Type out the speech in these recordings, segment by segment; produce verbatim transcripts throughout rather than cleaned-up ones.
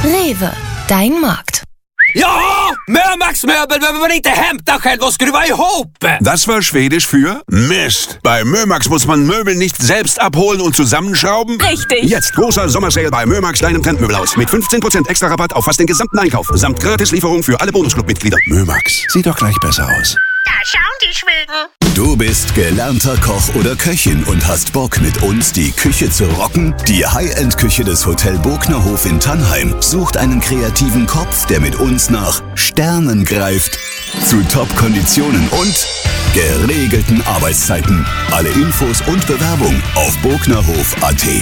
Rewe, dein Markt. Ja, Mömax-Möbel, wenn man inte hämtar själv och skruva ihop. Das war Schwedisch für Mist. Bei Mömax muss man Möbel nicht selbst abholen und zusammenschrauben. Richtig. Jetzt großer Sommersale bei Mömax, deinem Trendmöbelhaus. Mit fünfzehn Prozent extra Rabatt auf fast den gesamten Einkauf. Samt Gratislieferung für alle Bonusclub-Mitglieder. Mömax, sieht doch gleich besser aus. Da schauen die Schweden. Du bist gelernter Koch oder Köchin und hast Bock, mit uns die Küche zu rocken? Die High-End-Küche des Hotel Bognerhof in Tannheim sucht einen kreativen Kopf, der mit uns nach Sternen greift. Zu Top-Konditionen und geregelten Arbeitszeiten. Alle Infos und Bewerbung auf bognerhof punkt at.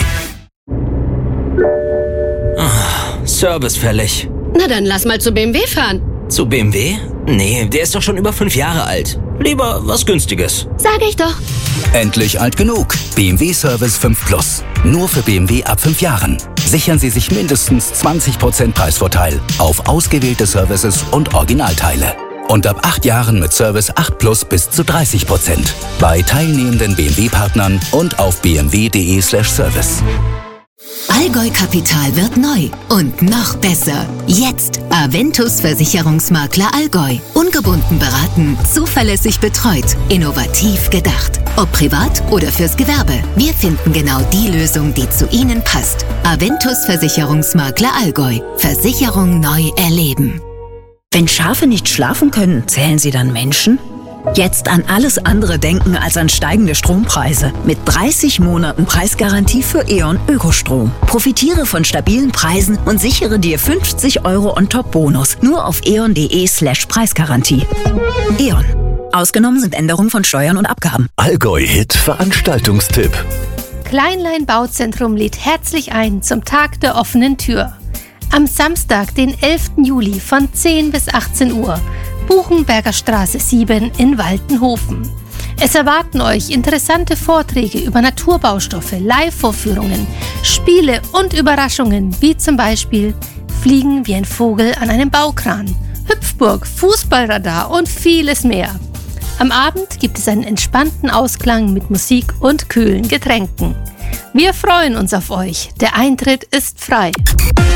Ah, Service fällig. Na dann lass mal zu B M W fahren. Zu B M W? Nee, der ist doch schon über fünf Jahre alt. Lieber was Günstiges. Sag ich doch. Endlich alt genug. B M W Service fünf Plus. Nur für B M W ab fünf Jahren. Sichern Sie sich mindestens zwanzig Prozent Preisvorteil auf ausgewählte Services und Originalteile. Und ab acht Jahren mit Service acht Plus bis zu dreißig Prozent. Bei teilnehmenden B M W-Partnern und auf b m w punkt d e slash service. Allgäu Kapital wird neu und noch besser. Jetzt Aventus Versicherungsmakler Allgäu. Ungebunden beraten, zuverlässig betreut, innovativ gedacht. Ob privat oder fürs Gewerbe. Wir finden genau die Lösung, die zu Ihnen passt. Aventus Versicherungsmakler Allgäu. Versicherung neu erleben. Wenn Schafe nicht schlafen können, zählen sie dann Menschen? Jetzt an alles andere denken als an steigende Strompreise. Mit dreißig Monaten Preisgarantie für E.ON Ökostrom. Profitiere von stabilen Preisen und sichere dir fünfzig Euro on-top-Bonus. Nur auf eon punkt de slash Preisgarantie. E.ON. Ausgenommen sind Änderungen von Steuern und Abgaben. Allgäu-Hit Veranstaltungstipp. Kleinlein Bauzentrum lädt herzlich ein zum Tag der offenen Tür. Am Samstag, den elften Juli von zehn bis achtzehn Uhr. Buchenberger Straße sieben in Waltenhofen. Es erwarten euch interessante Vorträge über Naturbaustoffe, Live-Vorführungen, Spiele und Überraschungen, wie zum Beispiel Fliegen wie ein Vogel an einem Baukran, Hüpfburg, Fußballradar und vieles mehr. Am Abend gibt es einen entspannten Ausklang mit Musik und kühlen Getränken. Wir freuen uns auf euch. Der Eintritt ist frei.